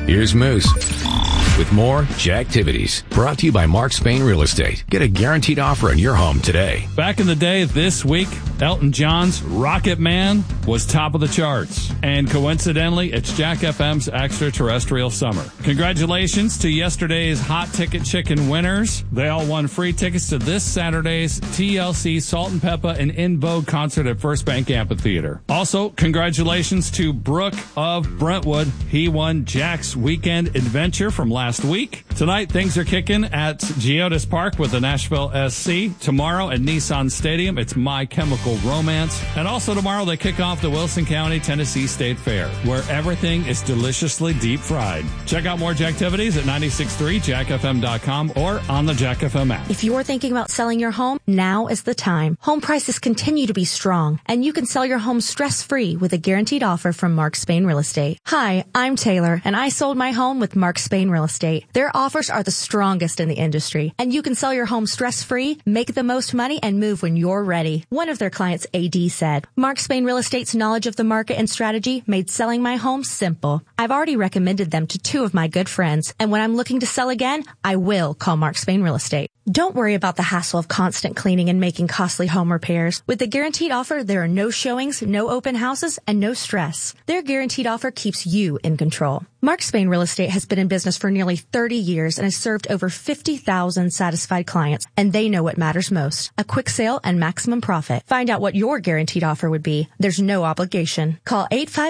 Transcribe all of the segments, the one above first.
Here's Moose with more Jacktivities. Brought to you by Mark Spain Real Estate. Get a guaranteed offer on your home today. Back in the day this week, Elton John's Rocket Man was top of the charts. And coincidentally, it's Jack FM's Extraterrestrial Summer. Congratulations to yesterday's Hot Ticket Chicken winners. They all won free tickets to this Saturday's TLC Salt and Peppa and In Vogue concert at First Bank Amphitheater. Also, congratulations to Brooke of Brentwood. He won Jack's Weekend Adventure from last week. Tonight, things are kicking at Geodis Park with the Nashville SC. Tomorrow at Nissan Stadium, it's My Chemical Romance. And also tomorrow, they kick off the Wilson County, Tennessee State Fair, where everything is deliciously deep fried. Check out more Jacktivities at 963jackfm.com or on the Jack FM app. If you're thinking about selling your home, now is the time. Home prices continue to be strong, and you can sell your home stress-free with a guaranteed offer from Mark Spain Real Estate. Hi, I'm Taylor, and I sold my home with Mark Spain Real Estate. Their offers are the strongest in the industry, and you can sell your home stress-free, make the most money, and move when you're ready. One of their clients, AD, said, Mark Spain Real Estate's knowledge of the market and strategy made selling my home simple. I've already recommended them to two of my good friends, and when I'm looking to sell again, I will call Mark Spain Real Estate. Don't worry about the hassle of constant cleaning and making costly home repairs. With the guaranteed offer, there are no showings, no open houses, and no stress. Their guaranteed offer keeps you in control. Mark Spain Real Estate has been in business for nearly 30 years and has served over 50,000 satisfied clients, and they know what matters most, a quick sale and maximum profit. Find out what your guaranteed offer would be. There's no obligation. Call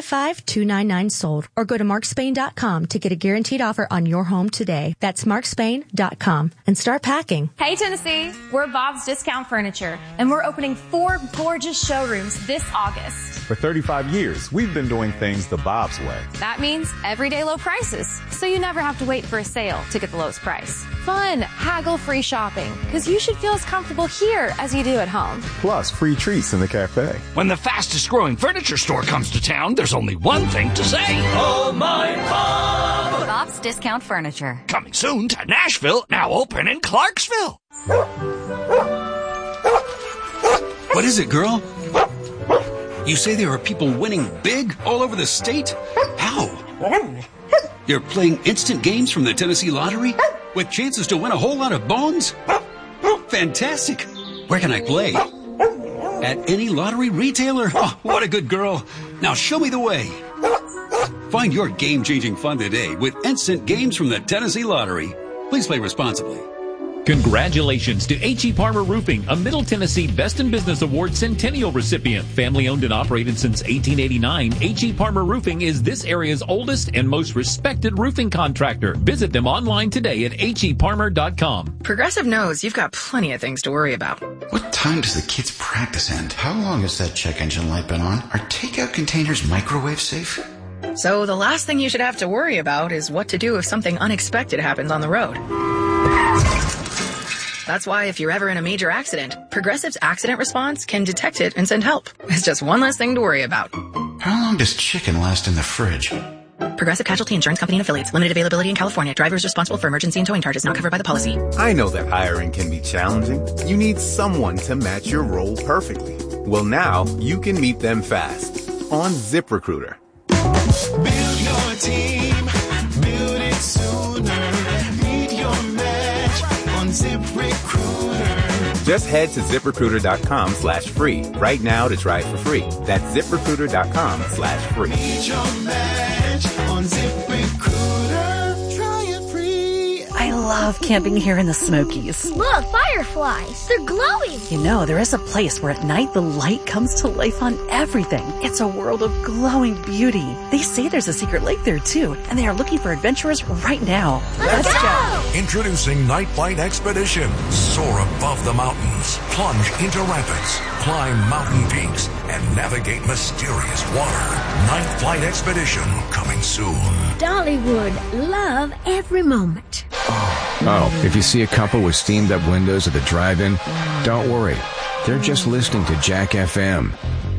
855-299-SOLD or go to markspain.com to get a guaranteed offer on your home today. That's markspain.com and start packing. Hey Tennessee, we're Bob's Discount Furniture, and we're opening 4 gorgeous showrooms this August. For 35 years, we've been doing things the Bob's way. That means everyday low prices, so you never have to wait for a sale to get the lowest price. Fun, haggle-free shopping, because you should feel as comfortable here as you do at home. Plus, free treats in the cafe. When the fastest growing furniture store comes to town, there's only one thing to say. Oh, my Bob! Bob's Discount Furniture. Coming soon to Nashville, now open in Clarksville. What is it, girl? You say there are people winning big all over the state? How? You're playing instant games from the Tennessee Lottery with chances to win a whole lot of bones? Fantastic. Where can I play? At any lottery retailer? Oh, what a good girl. Now show me the way. Find your game-changing fun today with instant games from the Tennessee Lottery. Please play responsibly. Congratulations to H.E. Palmer Roofing, a Middle Tennessee Best in Business Award Centennial recipient. Family owned and operated since 1889, H.E. Palmer Roofing is this area's oldest and most respected roofing contractor. Visit them online today at heparmer.com. Progressive knows you've got plenty of things to worry about. What time does the kids' practice end? How long has that check engine light been on? Are takeout containers microwave safe? So the last thing you should have to worry about is what to do if something unexpected happens on the road. That's why if you're ever in a major accident, Progressive's accident response can detect it and send help. It's just one less thing to worry about. How long does chicken last in the fridge? Progressive Casualty Insurance Company and Affiliates. Limited availability in California. Drivers responsible for emergency and towing charges not covered by the policy. I know that hiring can be challenging. You need someone to match your role perfectly. Well, now you can meet them fast on ZipRecruiter. Build your team. Build it sooner. Meet your match on ZipRecruiter. Just head to ZipRecruiter.com/free right now to try it for free. That's ZipRecruiter.com/free. Meet your match on ZipRecruiter. Try it free. I love camping here in the Smokies. Look, fireflies. They're glowing. You know, there is a place where at night the light comes to life on everything. It's a world of glowing beauty. They say there's a secret lake there too, and they are looking for adventurers right now. Let's go! Introducing Night Flight Expedition. Soar above the mountains, plunge into rapids, climb mountain peaks, and navigate mysterious water. Night Flight Expedition coming soon. Dollywood, love every moment. Oh, if you see a couple with steamed up windows at the drive-in, don't worry. They're just listening to Jack FM.